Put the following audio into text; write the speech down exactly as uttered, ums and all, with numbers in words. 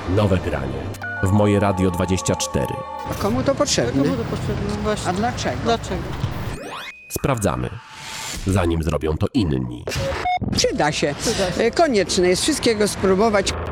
Nowe granie. W Moje Radio dwadzieścia cztery. A komu to potrzebne? Komu to potrzebne? No właśnie. A dlaczego? Dlaczego? Sprawdzamy, zanim zrobią to inni. Przyda się. Przyda się. E, Konieczne jest wszystkiego spróbować.